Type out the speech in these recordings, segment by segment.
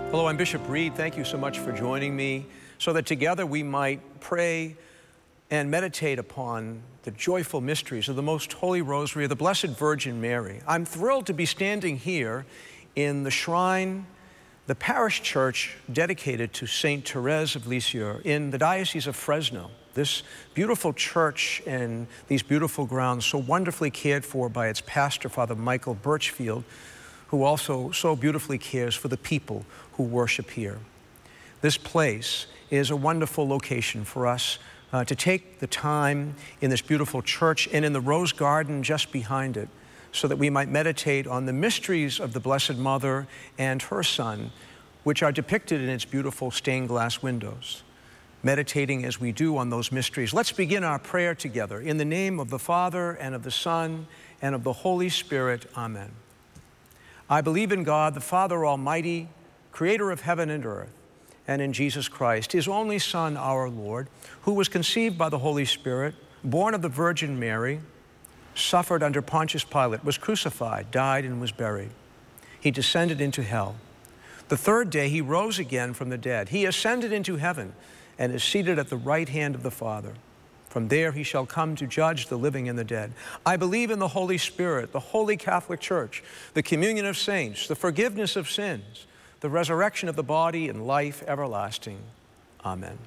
Hello, I'm Bishop Reed. Thank you so much for joining me so that together we might pray and meditate upon the joyful mysteries of the Most Holy Rosary of the Blessed Virgin Mary. I'm thrilled to be standing here in the shrine, the parish church dedicated to Saint Therese of Lisieux in the Diocese of Fresno. This beautiful church and these beautiful grounds so wonderfully cared for by its pastor, Father Michael Birchfield, who also so beautifully cares for the people who worship here. This place is a wonderful location for us to take the time in this beautiful church and in the rose garden just behind it so that we might meditate on the mysteries of the Blessed Mother and her Son, which are depicted in its beautiful stained glass windows. Meditating as we do on those mysteries, let's begin our prayer together. In the name of the Father, and of the Son, and of the Holy Spirit, amen. I believe in God, the Father Almighty, creator of heaven and earth, and in Jesus Christ, his only Son, our Lord, who was conceived by the Holy Spirit, born of the Virgin Mary, suffered under Pontius Pilate, was crucified, died, and was buried. He descended into hell. The third day he rose again from the dead. He ascended into heaven and is seated at the right hand of the Father. From there he shall come to judge the living and the dead. I believe in the Holy Spirit, the Holy Catholic Church, the communion of saints, the forgiveness of sins, the resurrection of the body, and life everlasting. Amen.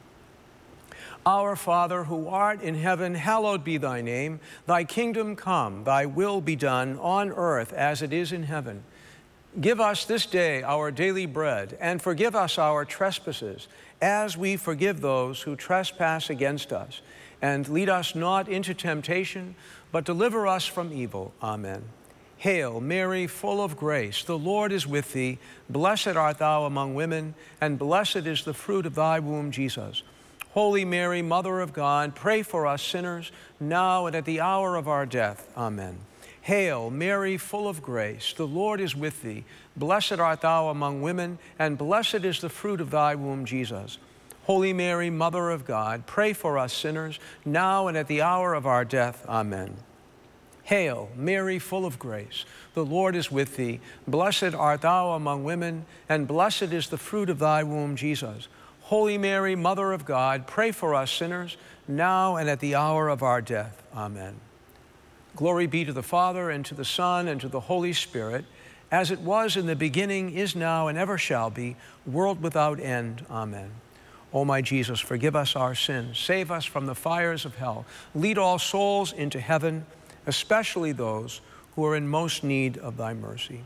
Our Father, who art in heaven, hallowed be thy name. Thy kingdom come, thy will be done on earth as it is in heaven. Give us this day our daily bread, and forgive us our trespasses, as we forgive those who trespass against us. And lead us not into temptation, but deliver us from evil. Amen. Hail, Mary, full of grace, the Lord is with thee. Blessed art thou among women, and blessed is the fruit of thy womb, Jesus. Holy Mary, Mother of God, pray for us sinners, now and at the hour of our death. Amen. Hail, Mary, full of grace, the Lord is with thee. Blessed art thou among women, and blessed is the fruit of thy womb, Jesus. Holy Mary, Mother of God, pray for us sinners, now and at the hour of our death. Amen. Hail, Mary, full of grace, the Lord is with thee. Blessed art thou among women, and blessed is the fruit of thy womb, Jesus. Holy Mary, Mother of God, pray for us sinners, now and at the hour of our death. Amen. Glory be to the Father, and to the Son, and to the Holy Spirit, as it was in the beginning, is now, and ever shall be, world without end. Amen. O my Jesus, forgive us our sins, save us from the fires of hell, lead all souls into heaven, especially those who are in most need of thy mercy.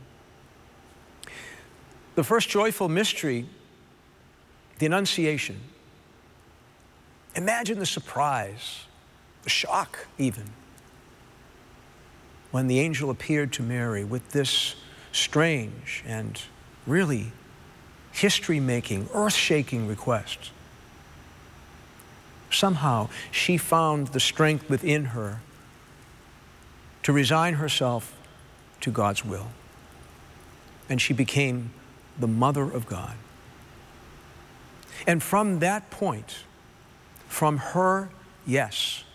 The first joyful mystery, the Annunciation. Imagine the surprise, the shock even, when the angel appeared to Mary with this strange and really history-making, earth-shaking request. Somehow, she found the strength within her to resign herself to God's will. And she became the Mother of God. And from that point, from her yes